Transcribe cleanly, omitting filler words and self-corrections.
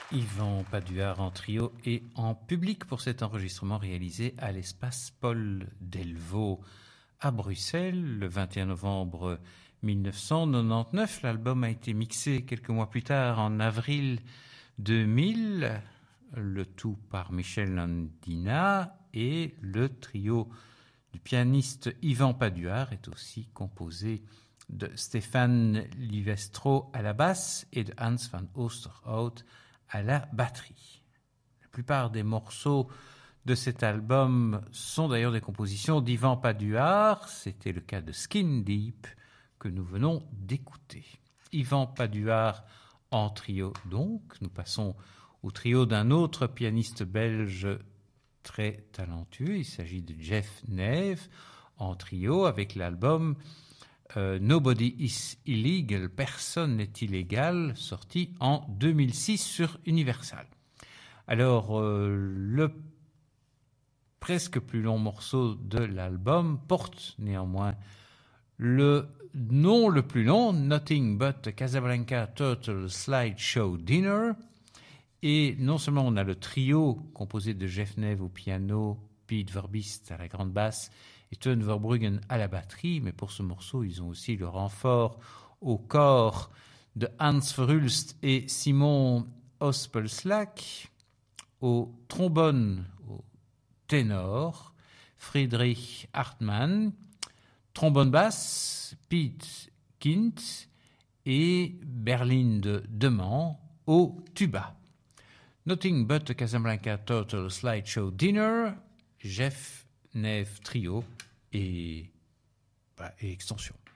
Yvan Paduard en trio et en public pour cet enregistrement réalisé à l'espace Paul Delvaux à Bruxelles le 21 novembre 1999. L'album a été mixé quelques mois plus tard en avril 2000, le tout par Michel Landina, et le trio du pianiste Yvan Paduard est aussi composé de Stéphane Livestro à la basse et de Hans van Oosterhout à la batterie. La plupart des morceaux de cet album sont d'ailleurs des compositions d'Yvan Paduard. C'était le cas de Skin Deep que nous venons d'écouter. Yvan Paduard en trio donc. Nous passons au trio d'un autre pianiste belge très talentueux. Il s'agit de Jeff Neve en trio avec l'album Nobody is Illegal, personne n'est illégal, sorti en 2006 sur Universal. Alors, le presque plus long morceau de l'album porte néanmoins le nom le plus long, Nothing But a Casablanca Total Slideshow Dinner. Et non seulement on a le trio composé de Jeff Neve au piano, Piet Verbiest à la grande basse et Teun Verbruggen à la batterie, mais pour ce morceau, ils ont aussi le renfort au corps de Hans Verhulst et Simon Ospelslack, au trombone, au ténor, Friedrich Hartmann, trombone basse, Piet Kint et Berlinde Deman au tuba. Nothing But a Casablanca Total Slideshow Dinner, Jeff Neve Trio et extension.